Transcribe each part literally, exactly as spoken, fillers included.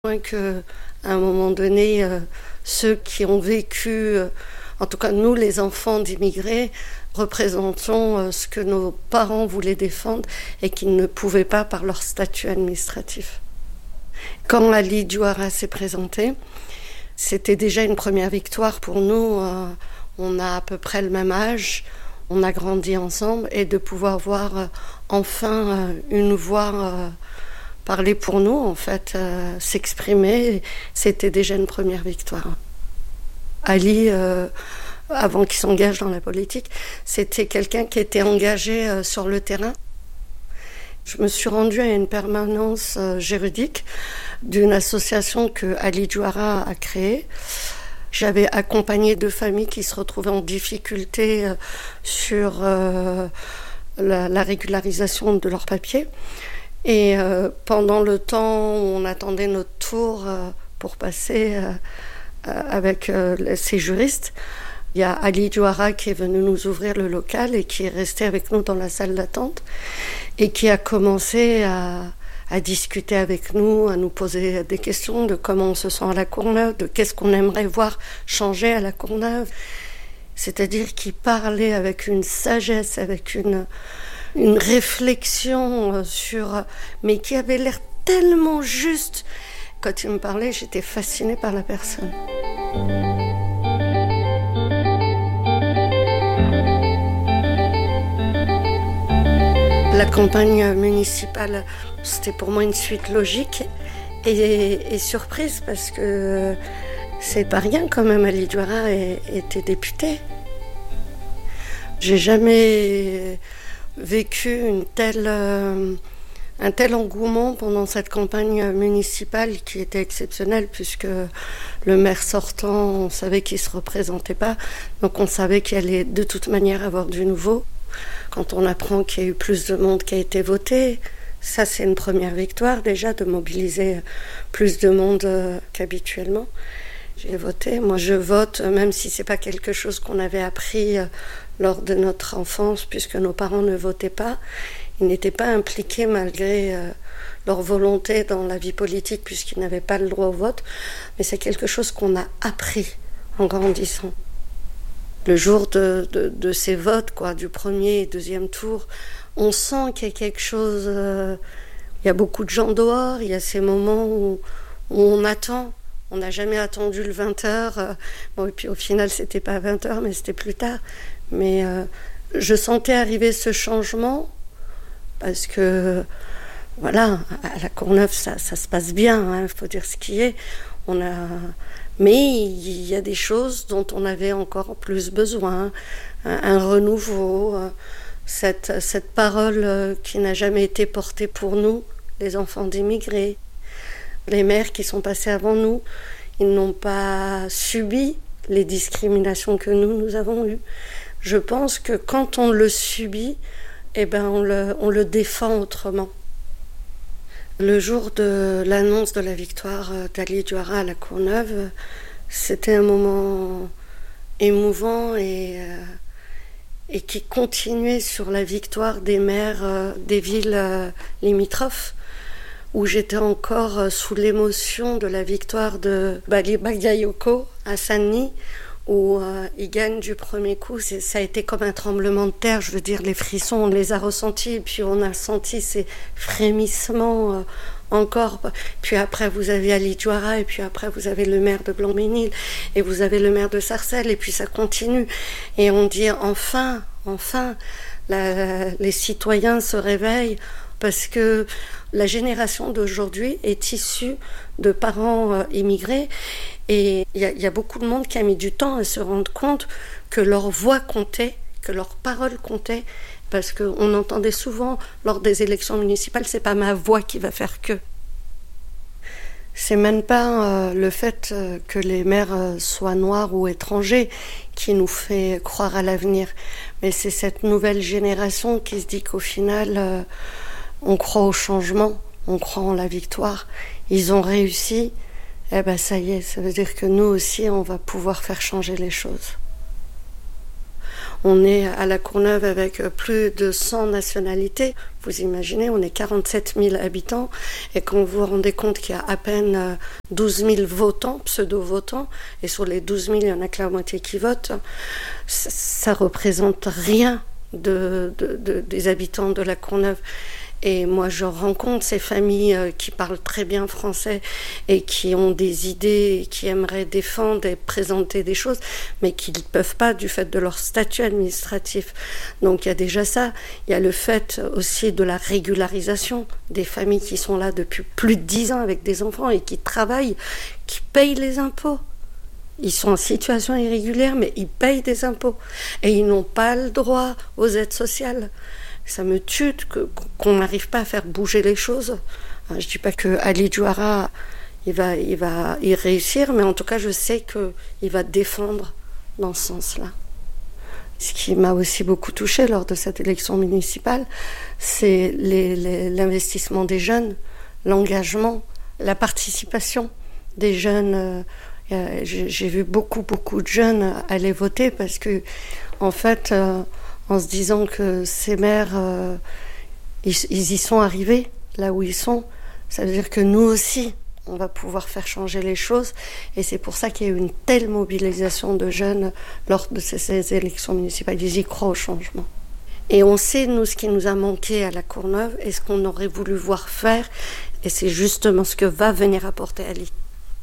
Que, à un moment donné, euh, ceux qui ont vécu, euh, en tout cas nous les enfants d'immigrés, représentons euh, ce que nos parents voulaient défendre et qu'ils ne pouvaient pas par leur statut administratif. Quand Ali Djouara s'est présenté, c'était déjà une première victoire pour nous. Euh, on a à peu près le même âge, on a grandi ensemble, et de pouvoir voir euh, enfin euh, une voix euh, parler pour nous, en fait, euh, s'exprimer, c'était déjà une première victoire. Ali, euh, avant qu'il s'engage dans la politique, c'était quelqu'un qui était engagé euh, sur le terrain. Je me suis rendue à une permanence euh, juridique d'une association que Ali Djouara a créée. J'avais accompagné deux familles qui se retrouvaient en difficulté euh, sur euh, la, la régularisation de leurs papiers. Et euh, pendant le temps où on attendait notre tour euh, pour passer euh, euh, avec euh, ces juristes, il y a Ali Djouara qui est venu nous ouvrir le local et qui est resté avec nous dans la salle d'attente et qui a commencé à, à discuter avec nous, à nous poser des questions de comment on se sent à la Courneuve, de qu'est-ce qu'on aimerait voir changer à la Courneuve. C'est-à-dire qu'il parlait avec une sagesse, avec une... une réflexion sur... mais qui avait l'air tellement juste. Quand il me parlait, j'étais fascinée par la personne. La campagne municipale, c'était pour moi une suite logique et, et surprise parce que c'est pas rien quand même, Ali Djouara était député. J'ai jamais vécu une telle, euh, un tel engouement pendant cette campagne municipale qui était exceptionnelle puisque le maire sortant, on savait qu'il ne se représentait pas, donc on savait qu'il allait de toute manière avoir du nouveau. Quand on apprend qu'il y a eu plus de monde qui a été voté, ça c'est une première victoire déjà, de mobiliser plus de monde euh, qu'habituellement. J'ai voté, moi je vote, même si c'est pas quelque chose qu'on avait appris euh, lors de notre enfance, puisque nos parents ne votaient pas. Ils n'étaient pas impliqués malgré euh, leur volonté dans la vie politique, puisqu'ils n'avaient pas le droit au vote. Mais c'est quelque chose qu'on a appris en grandissant. Le jour de, de, de ces votes, quoi, du premier et deuxième tour, on sent qu'il y a quelque chose... Euh, il y a beaucoup de gens dehors, il y a ces moments où, où on attend. On n'a jamais attendu le vingt heures. Bon, et puis au final, c'était pas vingt heures, mais c'était plus tard. Mais euh, je sentais arriver ce changement parce que, voilà, à la Courneuve, ça, ça se passe bien, il hein, faut dire ce qui est. On a... Mais il y a des choses dont on avait encore plus besoin. Un, un renouveau, cette, cette parole qui n'a jamais été portée pour nous, les enfants d'immigrés. Les maires qui sont passés avant nous, ils n'ont pas subi les discriminations que nous, nous avons eues. Je pense que quand on le subit, eh ben on le, on le défend autrement. Le jour de l'annonce de la victoire d'Ali Djouara à la Courneuve, c'était un moment émouvant et, euh, et qui continuait sur la victoire des maires euh, des villes euh, limitrophes, où j'étais encore sous l'émotion de la victoire de Bali Bagayoko à Saint-Denis, où euh, il gagne du premier coup. C'est, ça a été comme un tremblement de terre, je veux dire, les frissons, on les a ressentis, et puis on a senti ces frémissements euh, encore. Puis après, vous avez Ali Djouara, et puis après, vous avez le maire de Blanc-Ménil, et vous avez le maire de Sarcelles, et puis ça continue. Et on dit, enfin, enfin, la, les citoyens se réveillent, parce que la génération d'aujourd'hui est issue de parents euh, immigrés et il y, y a beaucoup de monde qui a mis du temps à se rendre compte que leur voix comptait, que leur parole comptait, parce qu'on entendait souvent lors des élections municipales, c'est pas ma voix qui va faire que. C'est même pas euh, le fait euh, que les maires euh, soient noirs ou étrangers qui nous fait croire à l'avenir, mais c'est cette nouvelle génération qui se dit qu'au final... Euh, on croit au changement, on croit en la victoire. Ils ont réussi, eh ben ça y est, ça veut dire que nous aussi, on va pouvoir faire changer les choses. On est à La Courneuve avec plus de cent nationalités. Vous imaginez, on est quarante-sept mille habitants. Et quand vous vous rendez compte qu'il y a à peine douze mille votants, pseudo-votants, et sur les douze mille, il n'y en a que la moitié qui votent, ça ne représente rien de, de, de, des habitants de La Courneuve. Et moi, je rencontre ces familles qui parlent très bien français et qui ont des idées, qui aimeraient défendre et présenter des choses, mais qui ne peuvent pas du fait de leur statut administratif. Donc il y a déjà ça. Il y a le fait aussi de la régularisation des familles qui sont là depuis plus de dix ans avec des enfants et qui travaillent, qui payent les impôts. Ils sont en situation irrégulière, mais ils payent des impôts. Et ils n'ont pas le droit aux aides sociales. Ça me tue que, qu'on n'arrive pas à faire bouger les choses. Je ne dis pas que Ali Djouara, il va, il va y réussir, mais en tout cas, je sais qu'il va défendre dans ce sens-là. Ce qui m'a aussi beaucoup touchée lors de cette élection municipale, c'est les, les, l'investissement des jeunes, l'engagement, la participation des jeunes. Euh, j'ai, j'ai vu beaucoup, beaucoup de jeunes aller voter parce que, en fait, euh, en se disant que ces maires, euh, ils, ils y sont arrivés, là où ils sont. Ça veut dire que nous aussi, on va pouvoir faire changer les choses. Et c'est pour ça qu'il y a eu une telle mobilisation de jeunes lors de ces, ces élections municipales. Ils y croient au changement. Et on sait, nous, ce qui nous a manqué à La Courneuve et ce qu'on aurait voulu voir faire. Et c'est justement ce que va venir apporter Ali.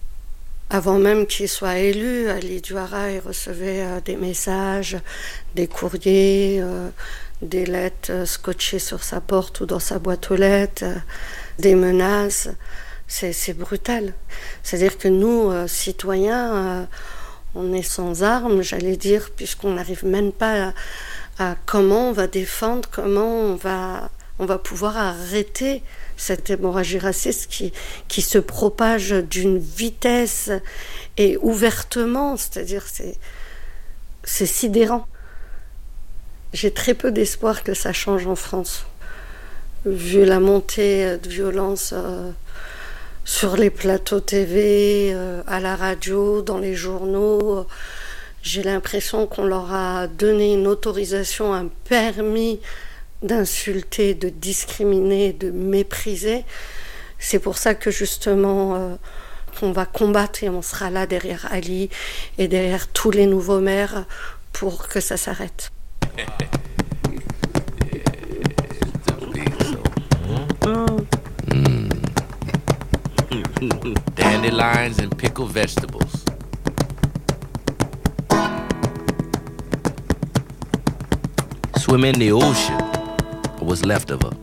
Avant même qu'il soit élu, Ali Djouara, il recevait euh, des messages, des courriers, euh, des lettres euh, scotchées sur sa porte ou dans sa boîte aux lettres, euh, des menaces. C'est, c'est brutal. C'est-à-dire que nous, euh, citoyens, euh, on est sans armes, j'allais dire, puisqu'on n'arrive même pas à, à comment on va défendre, comment on va, on va pouvoir arrêter cette hémorragie raciste qui, qui se propage d'une vitesse et ouvertement, c'est-à-dire c'est, c'est sidérant. J'ai très peu d'espoir que ça change en France, vu la montée de violence euh, sur les plateaux T V, euh, à la radio, dans les journaux. J'ai l'impression qu'on leur a donné une autorisation, un permis d'insulter, de discriminer, de mépriser. C'est pour ça que justement euh, on va combattre et on sera là derrière Ali et derrière tous les nouveaux maires pour que ça s'arrête. Mm. Dandelions and pickled vegetables. Swim in the ocean, or what's left of her.